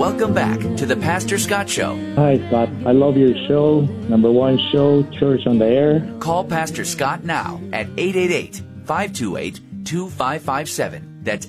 Welcome back to the Pastor Scott Show. Hi, Scott. I love your show. Number one show, Church on the Air. Call Pastor Scott now at 888-528-2557. That's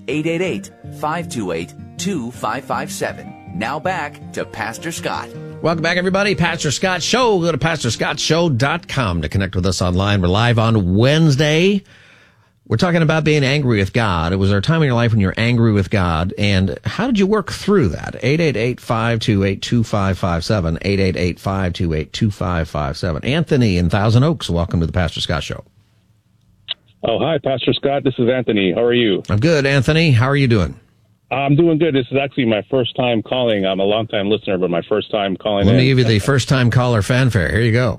888-528-2557. Now back to Pastor Scott. Welcome back, everybody. Pastor Scott Show. Go to PastorScottShow.com to connect with us online. We're live on Wednesday. We're talking about being angry with God. It was our time in your life when you were angry with God. And how did you work through that? 888-528-2557. 888-528-2557. Anthony in Thousand Oaks, welcome to the Pastor Scott Show. Oh, hi, Pastor Scott. This is Anthony. How are you? I'm good, Anthony. How are you doing? I'm doing good. This is actually my first time calling. I'm a long-time listener, but my first time calling Let me in. give you the first-time caller fanfare. Here you go.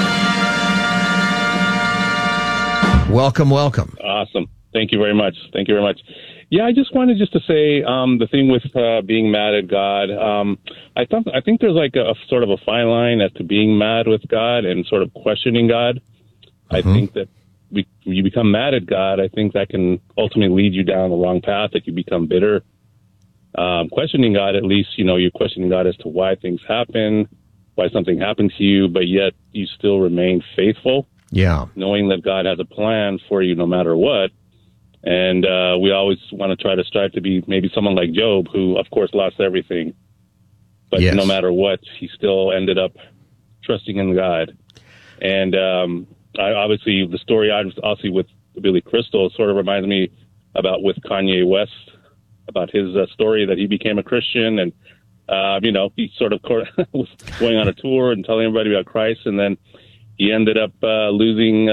Welcome, welcome. Awesome. Thank you very much. Thank you very much. Yeah, I just wanted to say the thing with being mad at God. I think there's like a sort of a fine line as to being mad with God and sort of questioning God. I think that when you become mad at God, I think that can ultimately lead you down the wrong path, that you become bitter. Questioning God, at least, you're questioning God as to why things happen, why something happened to you, but yet you still remain faithful. Yeah. Knowing that God has a plan for you no matter what. And we always want to try to strive to be maybe someone like Job, who, of course, lost everything. But no matter what, he still ended up trusting in God. And obviously, the story obviously with Billy Crystal sort of reminds me about with Kanye West, about his story that he became a Christian. And, he sort of was going on a tour and telling everybody about Christ. And then he ended up leaving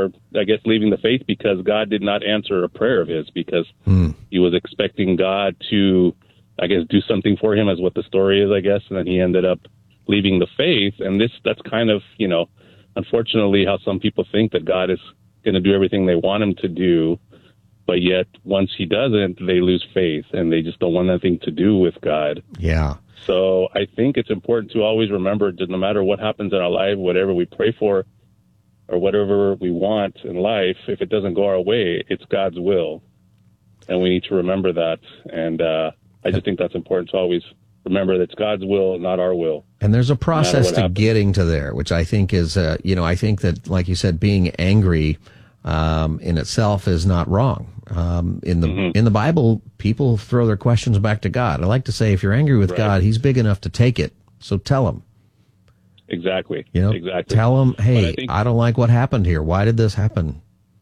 the faith because God did not answer a prayer of his, because he was expecting God to, do something for him, as what the story is, and then he ended up leaving the faith. And that's kind of, unfortunately, how some people think that God is going to do everything they want him to do, but yet once he doesn't, they lose faith and they just don't want anything to do with God. Yeah. So I think it's important to always remember that no matter what happens in our life, whatever we pray for or whatever we want in life, if it doesn't go our way, it's God's will. And we need to remember that. And I just think that's important to always remember that it's God's will, not our will. And there's a process to getting to there, which I think is, I think that, like you said, being angry in itself is not wrong. In the Bible, people throw their questions back to God. I like to say, if you're angry with God, he's big enough to take it. So tell him. Exactly. Exactly. Tell him, hey, I don't like what happened here. Why did this happen?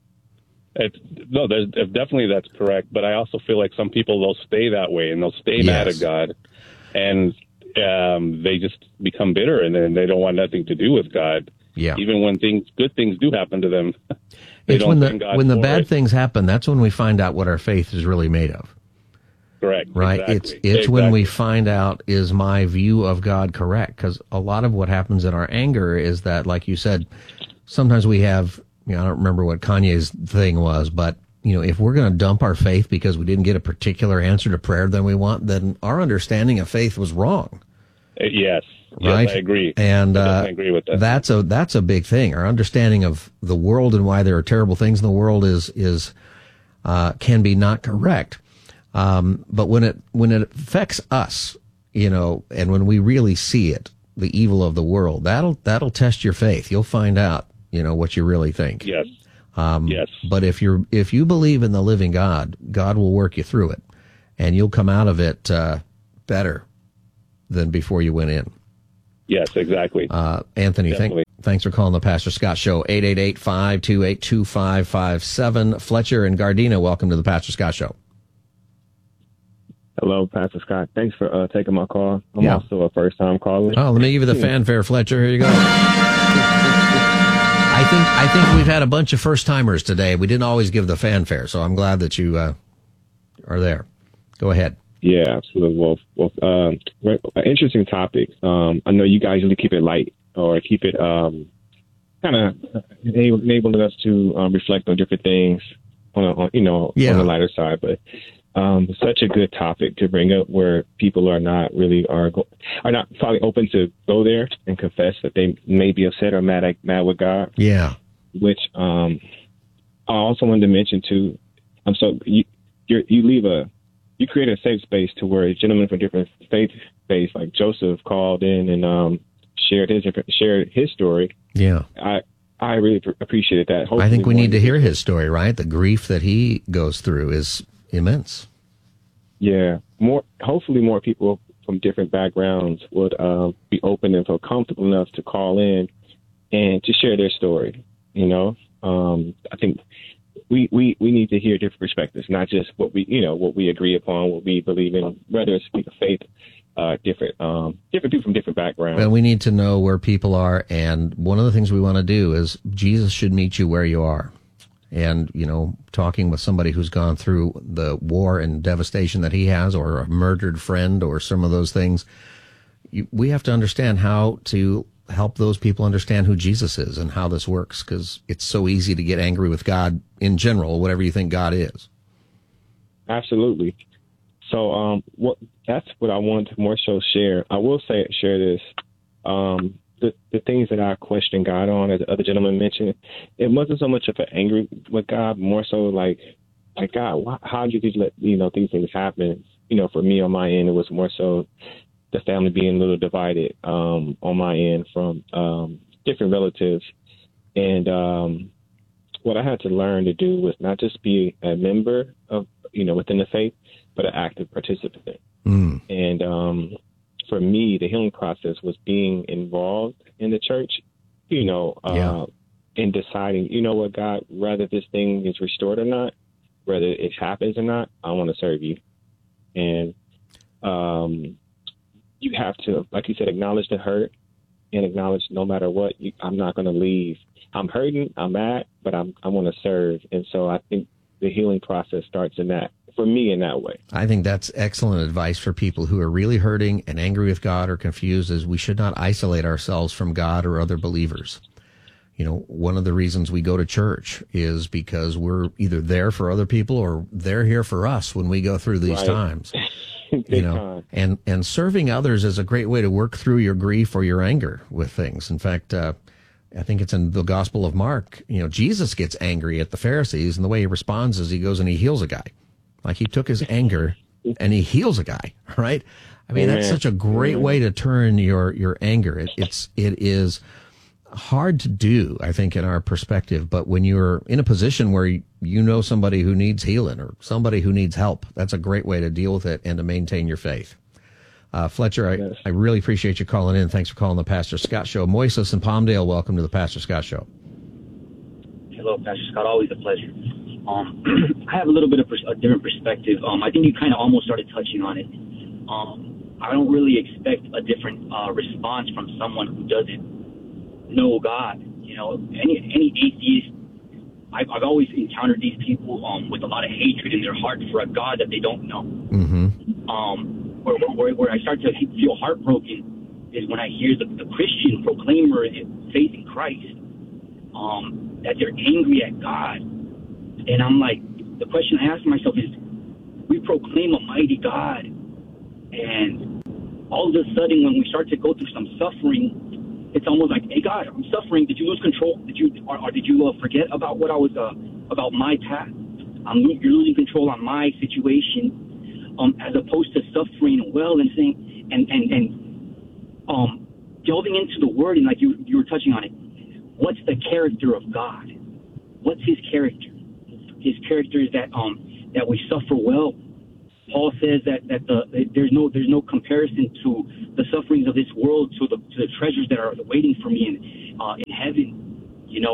Definitely that's correct. But I also feel like some people, they'll stay that way and they'll stay mad at God, and they just become bitter, and then they don't want nothing to do with God. Yeah. Even when good things do happen to them. It's when the bad things happen, that's when we find out what our faith is really made of. Correct. Right. Exactly. It's when we find out, is my view of God correct? Because a lot of what happens in our anger is that, like you said, sometimes we have, I don't remember what Kanye's thing was, but if we're going to dump our faith because we didn't get a particular answer to prayer than we want, then our understanding of faith was wrong. Yes. Right? Yes, I agree. And I agree with that. That's a big thing. Our understanding of the world and why there are terrible things in the world is can be not correct. But when it affects us, and when we really see it, the evil of the world, that'll test your faith. You'll find out, what you really think. Yes. Yes. But if you believe in the living God, God will work you through it, and you'll come out of it better than before you went in. Yes, exactly. Anthony, thanks for calling the Pastor Scott Show. 888-528-2557. Fletcher and Gardena, welcome to the Pastor Scott Show. Hello, Pastor Scott. Thanks for taking my call. I'm also a first-time caller. Oh, let me give you the fanfare, Fletcher. Here you go. I think we've had a bunch of first-timers today. We didn't always give the fanfare, so I'm glad that you are there. Go ahead. Yeah, absolutely. Well, interesting topic. I know you guys usually keep it light or keep it kind of enabling us to reflect on different things on the lighter side. But such a good topic to bring up, where people are not probably open to go there and confess that they may be upset or mad with God. Yeah. Which I also wanted to mention too. So you leave you create a safe space to where a gentleman from different faith base, like Joseph, called in and shared his story. Yeah. I really appreciated that. Hopefully I think we need to hear his story, right? The grief that he goes through is immense. Yeah. Hopefully more people from different backgrounds would be open and feel comfortable enough to call in and to share their story. You know, I think we need to hear different perspectives, not just what we agree upon, what we believe in, whether it's speak of faith, different people from different backgrounds. And we need to know where people are. And one of the things we want to do is Jesus should meet you where you are. And, you know, talking with somebody who's gone through the war and devastation that he has, or a murdered friend, or some of those things, we have to understand how to help those people understand who Jesus is and how this works, because it's so easy to get angry with God in general, whatever you think God is. Absolutely. So that's what I wanted to more so share. I will share this. The things that I question God on, as the other gentleman mentioned, it wasn't so much of an anger with God, more so like God, how did you let these things happen? For me on my end, it was more so the family being a little divided on my end from different relatives, and what I had to learn to do was not just be a member of within the faith, but an active participant. And for me, the healing process was being involved in the church, in deciding, what, God, whether this thing is restored or not, whether it happens or not, I want to serve you. And you have to, like you said, acknowledge the hurt and acknowledge no matter what, I'm not going to leave. I'm hurting, I'm mad, but I want to serve. And so I think the healing process starts in that. For me, in that way. I think that's excellent advice for people who are really hurting and angry with God or confused, is we should not isolate ourselves from God or other believers. One of the reasons we go to church is because we're either there for other people or they're here for us when we go through these times. And serving others is a great way to work through your grief or your anger with things. In fact, I think it's in the Gospel of Mark, Jesus gets angry at the Pharisees, and the way he responds is he goes and he heals a guy. Like, he took his anger and he heals a guy, right? I mean, that's such a great way to turn your anger. It is hard to do, I think, in our perspective. But when you're in a position where you know somebody who needs healing or somebody who needs help, that's a great way to deal with it and to maintain your faith. Fletcher, I really appreciate you calling in. Thanks for calling the Pastor Scott Show. Moises and Palmdale, welcome to the Pastor Scott Show. Hello, Pastor Scott. Always a pleasure. I have a little bit of a different perspective. I think you kind of almost started touching on it. I don't really expect a different response from someone who doesn't know God. Any atheist, I've always encountered these people with a lot of hatred in their heart for a God that they don't know. Where I start to feel heartbroken is when I hear the Christian proclaimer faith in Christ, that they're angry at God. And I'm like, the question I ask myself is, we proclaim a mighty God, and all of a sudden when we start to go through some suffering, it's almost like, hey God, I'm suffering. Did you lose control? Did you forget about what I was about my path? You're losing control on my situation, as opposed to suffering well and saying and delving into the Word, and like you were touching on it. What's the character of God? What's His character? His character is that we suffer well. Paul says that there's no comparison to the sufferings of this world to the treasures that are waiting for me in heaven.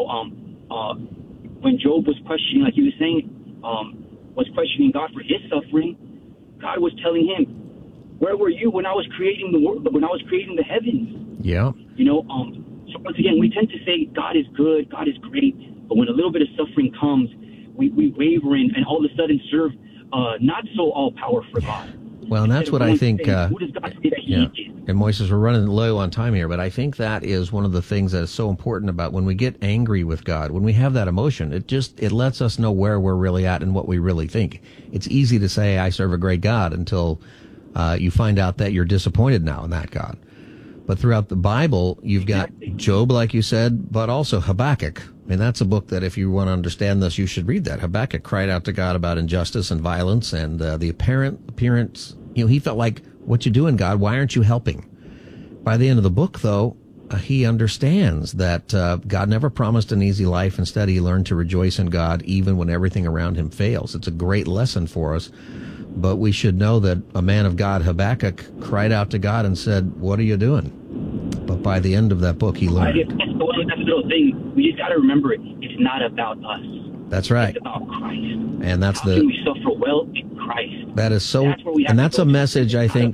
When Job was questioning, like you were saying, was questioning God for his suffering, God was telling him, "Where were you when I was creating the world? When I was creating the heavens?" Yeah. So once again, we tend to say God is good, God is great, but when a little bit of suffering comes, we waver and all of a sudden serve not so all powerful God. Well, and that's what I think. Who does God say that He is? And Moises, we're running low on time here, but I think that is one of the things that is so important about when we get angry with God, when we have that emotion, it lets us know where we're really at and what we really think. It's easy to say, I serve a great God, until you find out that you're disappointed now in that God. But throughout the Bible, you've got Job, like you said, but also Habakkuk, I mean, that's a book that if you want to understand this, you should read that. Habakkuk cried out to God about injustice and violence and the apparent appearance. He felt like, what you doing, God? Why aren't you helping? By the end of the book, though, he understands that God never promised an easy life. Instead, he learned to rejoice in God even when everything around him fails. It's a great lesson for us. But we should know that a man of God, Habakkuk, cried out to God and said, what are you doing? But by the end of that book, he learned. That's the little thing. We just got to remember it's not about us. That's right. It's about Christ. And that's How can we suffer well in Christ? That is so, and that's a message, I think,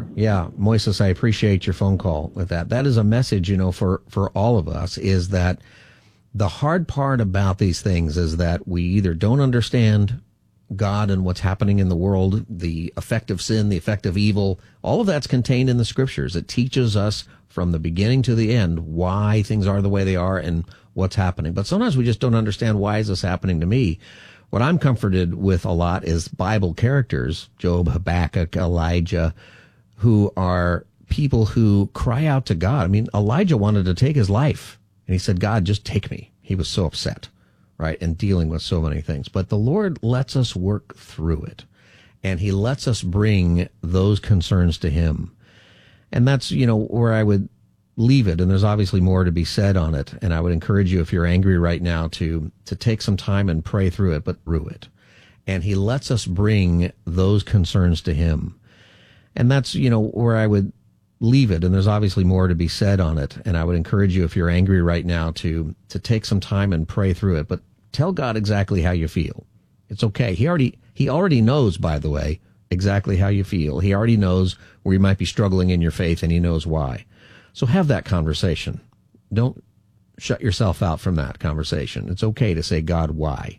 Moises, I appreciate your phone call with that. That is a message, for all of us, is that the hard part about these things is that we either don't understand God and what's happening in the world, the effect of sin, the effect of evil. All of that's contained in the scriptures. It teaches us from the beginning to the end why things are the way they are and what's happening. But sometimes we just don't understand, why is this happening to me? What I'm comforted with a lot is Bible characters, Job, Habakkuk, Elijah, who are people who cry out to God. I mean, Elijah wanted to take his life, and he said, God, just take me. He was so upset, right, and dealing with so many things. But the Lord lets us work through it, and he lets us bring those concerns to him. And that's, where I would leave it. And there's obviously more to be said on it. And I would encourage you, if you're angry right now, to take some time and pray through it, but through it. And he lets us bring those concerns to him. And that's, where I would leave it. And there's obviously more to be said on it. And I would encourage you, if you're angry right now, to take some time and pray through it, but tell God exactly how you feel. It's okay. He already knows, by the way, exactly how you feel. He already knows where you might be struggling in your faith, and he knows why. So have that conversation. Don't shut yourself out from that conversation. It's okay to say, God, why?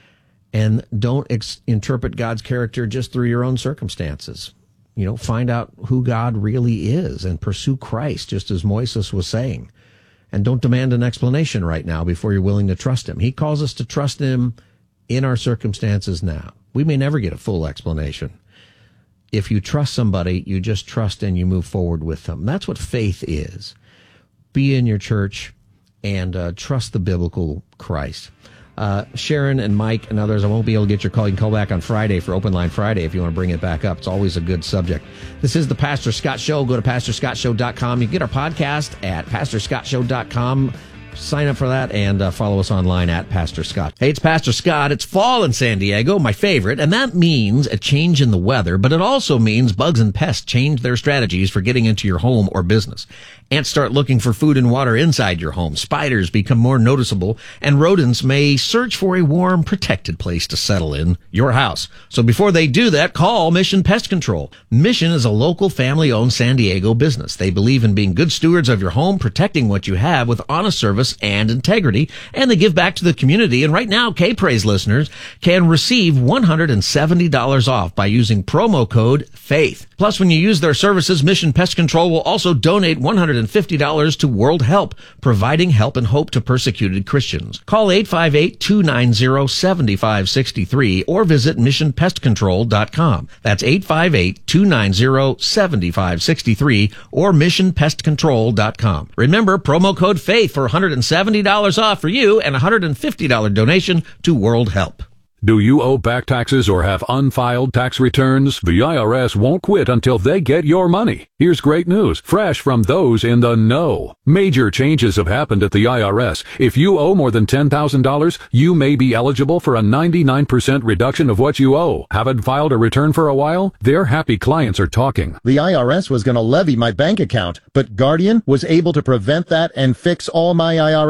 And don't interpret God's character just through your own circumstances. Find out who God really is and pursue Christ, just as Moises was saying. And don't demand an explanation right now before you're willing to trust him. He calls us to trust him in our circumstances now. We may never get a full explanation. If you trust somebody, you just trust and you move forward with them. That's what faith is. Be in your church and trust the biblical Christ. Sharon and Mike and others, I won't be able to get your call. You can call back on Friday for Open Line Friday if you want to bring it back up. It's always a good subject. This is the Pastor Scott Show. Go to PastorScottShow.com. You can get our podcast at PastorScottShow.com. Sign up for that and follow us online at Pastor Scott. Hey, it's Pastor Scott. It's fall in San Diego, my favorite, and that means a change in the weather, but it also means bugs and pests change their strategies for getting into your home or business. Ants start looking for food and water inside your home. Spiders become more noticeable, and rodents may search for a warm, protected place to settle in your house. So before they do that, call Mission Pest Control. Mission is a local family-owned San Diego business. They believe in being good stewards of your home, protecting what you have with honest service and integrity, and they give back to the community. And right now, K-Praise listeners can receive $170 off by using promo code FAITH. Plus, when you use their services, Mission Pest Control will also donate $150 to World Help, providing help and hope to persecuted Christians. Call 858-290-7563 or visit missionpestcontrol.com. That's 858-290-7563 or missionpestcontrol.com. Remember, promo code FAITH for $170 off for you and a $150 donation to World Help. Do you owe back taxes or have unfiled tax returns? The IRS won't quit until they get your money. Here's great news, fresh from those in the know. Major changes have happened at the IRS. If you owe more than $10,000, you may be eligible for a 99% reduction of what you owe. Haven't filed a return for a while? Their happy clients are talking. The IRS was going to levy my bank account, but Guardian was able to prevent that and fix all my IRS